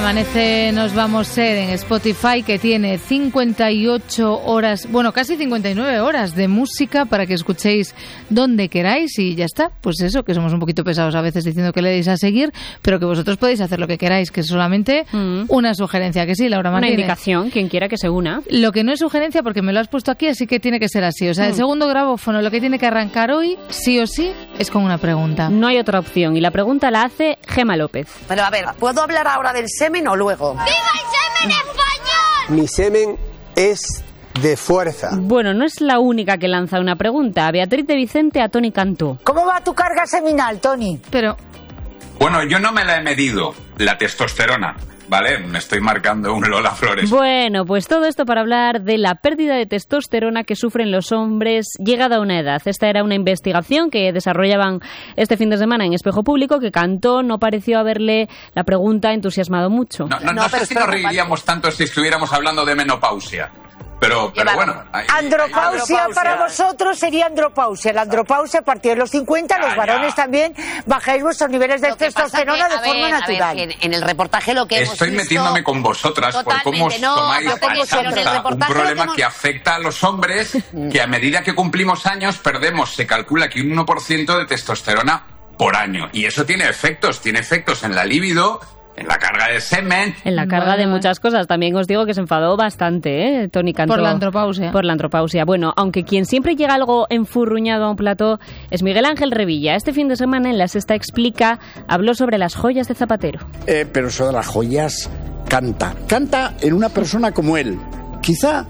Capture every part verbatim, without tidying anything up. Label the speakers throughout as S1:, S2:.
S1: Amanece, nos vamos a ser en Spotify, que tiene cincuenta y ocho horas, bueno, casi cincuenta y nueve horas de música para que escuchéis donde queráis y ya está. Pues eso, que somos un poquito pesados a veces diciendo que le deis a seguir, pero que vosotros podéis hacer lo que queráis, que es solamente mm. una sugerencia, que sí, Laura Martínez.
S2: Una indicación, quien quiera que se una.
S1: Lo que no es sugerencia, porque me lo has puesto aquí, así que tiene que ser así. O sea, mm. el segundo grabófono, lo que tiene que arrancar hoy, sí o sí, es con una pregunta.
S2: No hay otra opción, y la pregunta la hace Gemma López.
S3: Pero a ver, ¿puedo hablar ahora del semen o luego?
S4: ¡Viva el semen español!
S5: Mi semen es de fuerza.
S2: Bueno, no es la única que lanza una pregunta. A Beatriz de Vicente, a Toni Cantó.
S3: ¿Cómo va tu carga seminal, Toni?
S1: Pero...
S6: Bueno, yo no me la he medido, la testosterona, ¿vale? Me estoy marcando un Lola Flores.
S2: Bueno, pues todo esto para hablar de la pérdida de testosterona que sufren los hombres llegada a una edad. Esta era una investigación que desarrollaban este fin de semana en Espejo Público, que Cantó no pareció haberle la pregunta entusiasmado mucho.
S6: No, no, no, no sé si nos reiríamos tanto si estuviéramos hablando de menopausia. Pero, pero bueno... Hay,
S3: andropausia hay, para vosotros sería andropausia. La andropausia a partir de los cincuenta,
S6: ya,
S3: los varones
S6: ya.
S3: también bajáis vuestros niveles de testosterona
S7: que,
S3: de forma
S7: ver,
S3: natural.
S7: Ver, en, en el reportaje lo que hemos
S6: Estoy
S7: visto...
S6: metiéndome con vosotras por cómo os
S7: no,
S6: tomáis
S7: no,
S6: a chanta un problema que, hemos... que afecta a los hombres, que a medida que cumplimos años perdemos, se calcula que un uno por ciento de testosterona por año. Y eso tiene efectos, tiene efectos en la libido... En la carga de semen.
S2: En la carga de muchas cosas. También os digo que se enfadó bastante, ¿eh? Toni Cantó.
S1: Por la andropausia.
S2: Por la andropausia. Bueno, aunque quien siempre llega algo enfurruñado a un plató es Miguel Ángel Revilla. Este fin de semana en La Sexta Explica habló sobre las joyas de Zapatero.
S8: Eh, pero eso de las joyas canta. Canta en una persona como él. Quizá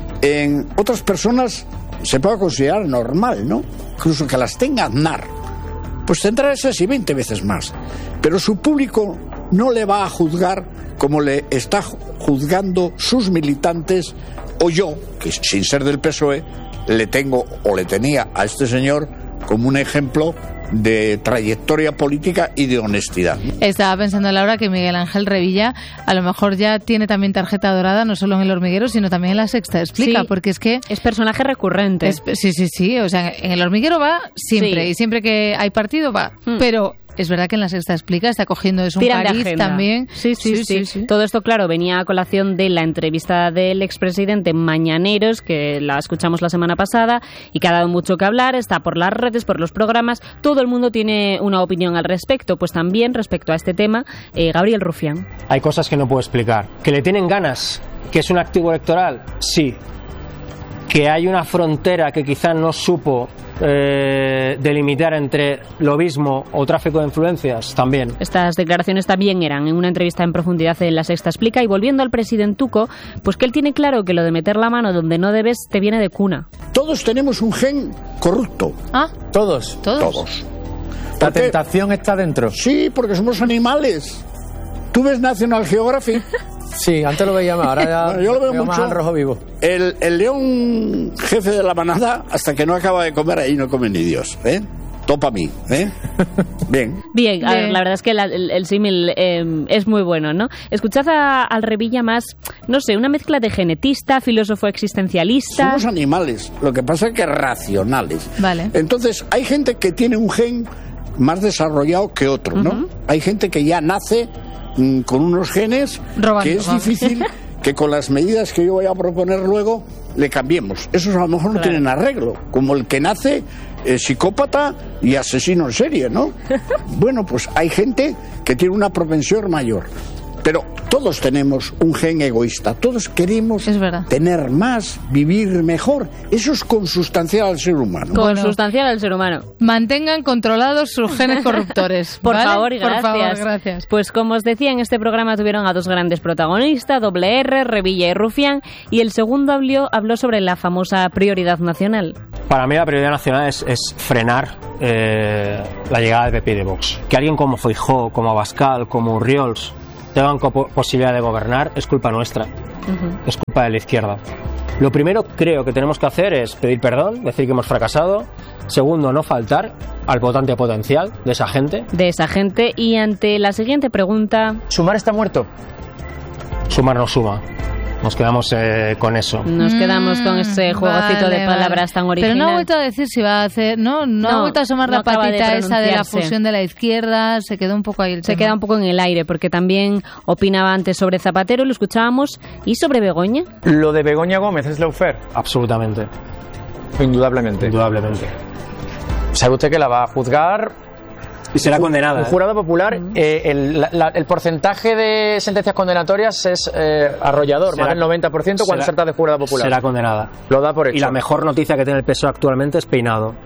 S8: en otras personas se pueda considerar normal, ¿no? Incluso que las tenga Aznar. Pues tendrá esas y veinte veces más. Pero su público no le va a juzgar como le está juzgando sus militantes o yo, que sin ser del P S O E, le tengo o le tenía a este señor como un ejemplo de trayectoria política y de honestidad.
S1: Estaba pensando, Laura, que Miguel Ángel Revilla a lo mejor ya tiene también tarjeta dorada, no solo en El Hormiguero, sino también en La Sexta Explica,
S2: sí,
S1: porque es que...
S2: es personaje recurrente.
S1: Es, sí, sí, sí, o sea, en El Hormiguero va siempre, sí. Y siempre que hay partido va, hmm. pero... Es verdad que en La Sexta Explica está cogiendo eso un cariz también.
S2: Sí sí sí, sí, sí, sí. Todo esto, claro, venía a colación de la entrevista del expresidente Mañaneros, que la escuchamos la semana pasada y que ha dado mucho que hablar. Está por las redes, por los programas. Todo el mundo tiene una opinión al respecto. Pues también, respecto a este tema, eh, Gabriel Rufián.
S9: Hay cosas que no puedo explicar. ¿Que le tienen ganas? ¿Que es un activo electoral? Sí. ¿Que hay una frontera que quizá no supo Eh, delimitar entre lobismo o tráfico de influencias? También.
S2: Estas declaraciones también eran en una entrevista en profundidad en La Sexta Explica. Y volviendo al presidentuco, pues que él tiene claro que lo de meter la mano donde no debes te viene de cuna.
S8: Todos tenemos un gen corrupto.
S1: ¿Ah?
S10: ¿Todos?
S1: Todos.
S8: Todos.
S10: La tentación está dentro.
S8: Sí, porque somos animales. ¿Tú ves National Geographic?
S10: Sí, antes lo veía más, ahora ya
S8: bueno, yo lo veo, veo
S10: mucho. Más al rojo vivo.
S8: El, el león jefe de la manada, hasta que no acaba de comer, ahí no come ni Dios, ¿eh? Topa a mí, ¿eh? Bien.
S2: Bien, a ver, la verdad es que la, el, el símil eh, es muy bueno, ¿no? Escuchad a, al Revilla más, no sé, una mezcla de genetista, filósofo existencialista.
S8: Somos animales, lo que pasa es que racionales.
S1: Vale.
S8: Entonces, hay gente que tiene un gen más desarrollado que otro, ¿no? Uh-huh. Hay gente que ya nace con unos genes Robando, que es vamos. difícil que con las medidas que yo voy a proponer luego le cambiemos. Esos a lo mejor no claro. tienen arreglo, como el que nace eh, psicópata y asesino en serie, ¿no? Bueno, pues hay gente que tiene una propensión mayor. Pero todos tenemos un gen egoísta, todos queremos tener más, vivir mejor. Eso es consustancial al ser humano.
S2: Consustancial al ser humano.
S1: Mantengan controlados sus genes corruptores.
S2: Por
S1: ¿vale?
S2: favor y gracias.
S1: Por favor, gracias.
S2: Pues como os decía, en este programa tuvieron a dos grandes protagonistas, Doble R, Revilla y Rufián, y el segundo habló, habló sobre la famosa prioridad nacional.
S9: Para mí la prioridad nacional es, es frenar eh, la llegada del P P y de Vox. Que alguien como Feijóo, como Abascal, como Urriols tengan posibilidad de gobernar es culpa nuestra, uh-huh. es culpa de la izquierda. Lo primero creo que tenemos que hacer es pedir perdón, decir que hemos fracasado. Segundo, no faltar al votante potencial de esa gente.
S2: De esa gente. Y ante la siguiente pregunta...
S10: ¿Sumar está muerto?
S9: Sumar no suma. Nos quedamos eh, con eso.
S2: Nos quedamos con ese jueguecito
S1: vale,
S2: de palabras
S1: vale.
S2: tan original.
S1: Pero no ha vuelto a decir si va a hacer... No, no, no ha vuelto a asomar
S2: no
S1: la patita
S2: de
S1: esa de la fusión de la izquierda. Se quedó un poco ahí el
S2: Se
S1: tema.
S2: queda un poco en el aire, porque también opinaba antes sobre Zapatero, lo escuchábamos, y sobre Begoña.
S10: Lo de Begoña Gómez es lawfare.
S9: Absolutamente.
S10: Indudablemente.
S9: Indudablemente.
S10: ¿Sabe usted que la va a juzgar?
S9: Y será condenada.
S10: Un jurado popular. Uh-huh. eh, el, la, la, el porcentaje de sentencias condenatorias es eh, arrollador, será, más del noventa por ciento cuando
S9: será,
S10: se trata de jurado popular.
S9: Será condenada.
S10: Lo da por hecho.
S9: Y la mejor noticia que tiene el P S O E actualmente es Peinado.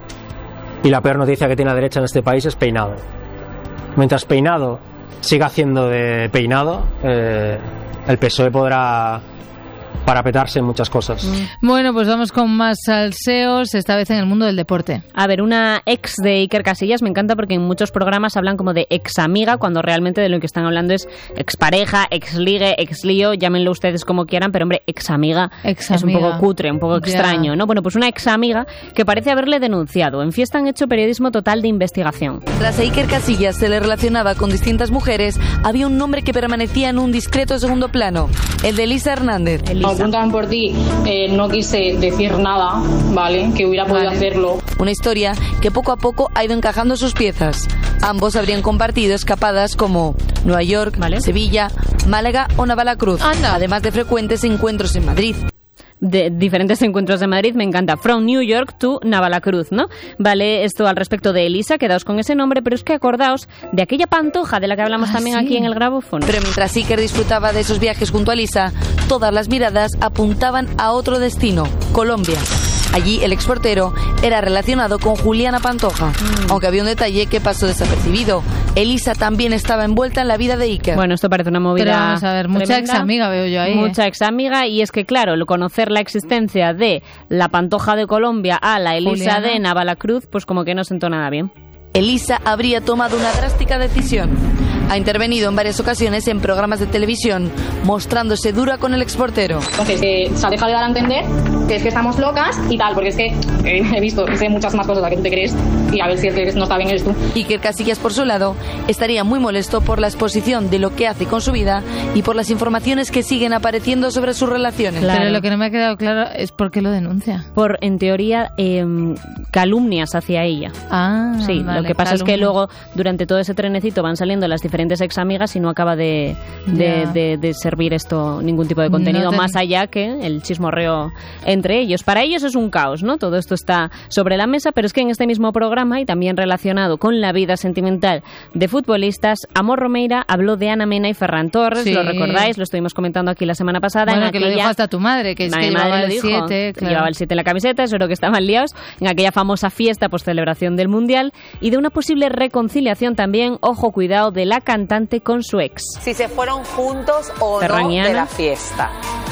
S9: Y la peor noticia que tiene la derecha en este país es Peinado. Mientras Peinado siga haciendo de Peinado, eh, el P S O E podrá parapetarse en muchas cosas.
S1: Bueno, pues vamos con más salseos, esta vez en el mundo del deporte.
S2: A ver, una ex de Iker Casillas me encanta porque en muchos programas hablan como de ex amiga, cuando realmente de lo que están hablando es ex pareja, ex ligue, ex lío, llámenlo ustedes como quieran, pero hombre, ex amiga es un poco cutre, un poco extraño, yeah. ¿no? Bueno, pues una ex amiga que parece haberle denunciado. En Fiesta han hecho periodismo total de investigación.
S7: Tras a Iker Casillas se le relacionaba con distintas mujeres, había un nombre que permanecía en un discreto segundo plano, el de Elisa Hernández.
S11: Elisa. Preguntaban por ti, eh, no quise decir nada, ¿vale? Que hubiera podido vale. hacerlo.
S7: Una historia que poco a poco ha ido encajando sus piezas. Ambos habrían compartido escapadas como Nueva York, ¿vale? Sevilla, Málaga o Navalacruz, Anda. además de frecuentes encuentros en Madrid.
S2: De diferentes encuentros de Madrid, me encanta. From New York to Navalacruz, ¿no? Vale, esto al respecto de Elisa, quedaos con ese nombre, pero es que acordaos de aquella Pantoja de la que hablamos ah, también sí. aquí en el grabófono.
S7: Pero mientras Iker disfrutaba de esos viajes junto a Elisa, todas las miradas apuntaban a otro destino, Colombia. Allí el exportero era relacionado con Juliana Pantoja, mm. aunque había un detalle que pasó desapercibido. Elisa también estaba envuelta en la vida de Iker.
S2: Bueno, esto parece una movida.
S1: Pero vamos a ver, mucha ex amiga veo yo ahí.
S2: Mucha
S1: ¿eh?
S2: ex amiga, y es que claro, conocer la existencia de la Pantoja de Colombia a la Elisa Juliana. de Navalacruz, pues como que no sentó nada bien.
S7: Elisa habría tomado una drástica decisión. Ha intervenido en varias ocasiones en programas de televisión, mostrándose dura con el exportero.
S11: Entonces, eh, se ha dejado de dar a entender que es que estamos locas y tal, porque es que eh, he visto que sé muchas más cosas a las que tú te crees, y a ver si es que no está bien eres tú.
S7: Iker Casillas, por su lado, estaría muy molesto por la exposición de lo que hace con su vida y por las informaciones que siguen apareciendo sobre sus relaciones.
S1: Claro. Pero lo que no me ha quedado claro es por qué lo denuncia.
S2: Por, en teoría, eh, calumnias hacia ella.
S1: Ah,
S2: sí,
S1: vale,
S2: lo que pasa calumnias. Es que luego, durante todo ese trenecito, van saliendo las diferentes ex amigas y no acaba de, de, de, de servir esto ningún tipo de contenido, no te... más allá que el chismorreo entre ellos. Para ellos es un caos, ¿no? Todo esto está sobre la mesa, pero es que en este mismo programa, y también relacionado con la vida sentimental de futbolistas, Amor Romeira habló de Ana Mena y Ferran Torres, sí. Lo recordáis, lo estuvimos comentando aquí la semana pasada.
S1: Bueno,
S2: en
S1: que
S2: aquella...
S1: lo dijo hasta tu madre, que es que llevaba el siete. Claro.
S2: Llevaba el siete en la camiseta, eso era que estaban liados, en aquella famosa fiesta pues celebración del Mundial, y de una posible reconciliación también, ojo, cuidado, de la cantante con su ex.
S12: Si se fueron juntos o
S2: Ferran
S12: no de la fiesta.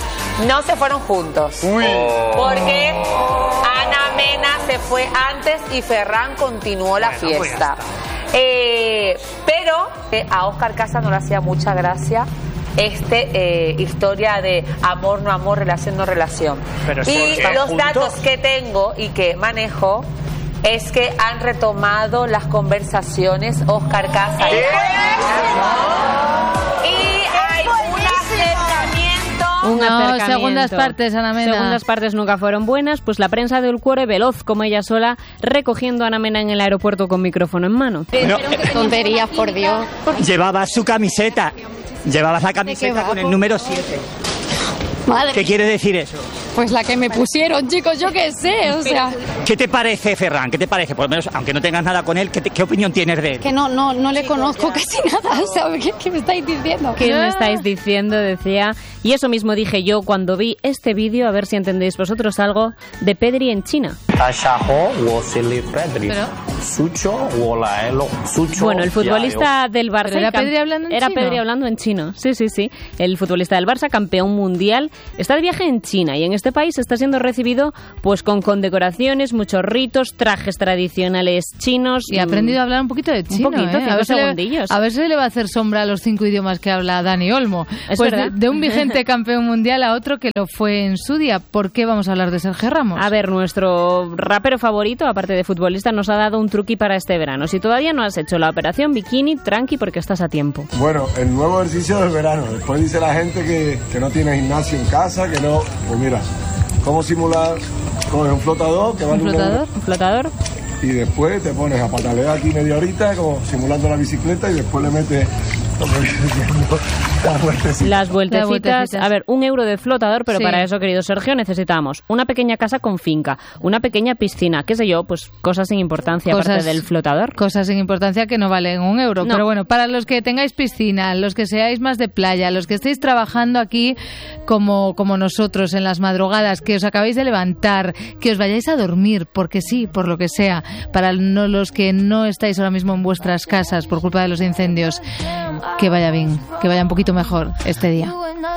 S12: No se fueron juntos.
S10: Uy.
S12: Porque Ana Mena se fue antes y Ferran continuó la bueno, fiesta. Pues eh, pero eh, a Óscar Casas no le hacía mucha gracia este eh, historia de amor, no amor, relación, no relación.
S10: Pero
S12: y los
S10: juntos.
S12: datos que tengo y que manejo es que han retomado las conversaciones Óscar Casas.
S10: ¿Qué?
S2: Un
S1: no,
S2: acercamiento.
S1: segundas partes, Ana Mena.
S2: Segundas partes nunca fueron buenas, pues la prensa del Cuore, veloz como ella sola, recogiendo a Ana Mena en el aeropuerto con micrófono en mano.
S13: No, tonterías, por Dios.
S14: Llevabas su camiseta, llevabas la camiseta con el número siete.
S13: Madre.
S14: ¿Qué quiere decir eso?
S13: Pues la que me pusieron, chicos, yo qué sé, o sea...
S14: ¿Qué te parece, Ferran? ¿Qué te parece? Por lo menos, aunque no tengas nada con él, ¿qué, te, qué opinión tienes de él?
S13: Que no, no, no le conozco casi nada, o sea, ¿qué, qué me estáis diciendo?
S2: ¿Qué me estáis diciendo? Decía... Y eso mismo dije yo cuando vi este vídeo, a ver si entendéis vosotros algo, de Pedri en China. Bueno, el futbolista del Barça...
S1: ¿Era Pedri hablando en
S2: Era
S1: chino?
S2: Pedri hablando en chino, sí, sí, sí. El futbolista del Barça, campeón mundial, está de viaje en China, y en este este país está siendo recibido pues con condecoraciones, muchos ritos, trajes tradicionales chinos.
S1: Y ha aprendido a hablar un poquito de chino,
S2: un poquito,
S1: ¿eh? a, ver si le, a ver si le va a hacer sombra a los cinco idiomas que habla Dani Olmo.
S2: ¿Es
S1: pues
S2: verdad?
S1: de, de un vigente campeón mundial a otro que lo fue en su día. ¿Por qué vamos a hablar de Sergio Ramos?
S2: A ver, nuestro rapero favorito, aparte de futbolista, nos ha dado un truqui para este verano. Si todavía no has hecho la operación bikini, tranqui porque estás a tiempo.
S15: Bueno, el nuevo ejercicio del verano. Después dice la gente que, que no tiene gimnasio en casa, que no... Pues mira, ¿cómo simular? Coges un flotador que va
S2: ¿Un flotador? ¿Un flotador?
S15: Y después te pones a patalear aquí media horita, como simulando la bicicleta, y después le metes... Las vueltecitas.
S2: Las vueltecitas. vueltecitas. A ver, un euro de flotador, pero
S1: sí.
S2: para eso, querido Sergio, necesitamos una pequeña casa con finca, una pequeña piscina, qué sé yo, pues cosas sin importancia cosas, aparte del flotador.
S1: Cosas sin importancia que no valen un euro. No. Pero bueno, para los que tengáis piscina, los que seáis más de playa, los que estéis trabajando aquí como, como nosotros en las madrugadas, que os acabéis de levantar, que os vayáis a dormir, porque sí, por lo que sea, para no, los que no estáis ahora mismo en vuestras casas por culpa de los incendios, que vaya bien, que vaya un poquito mejor este día.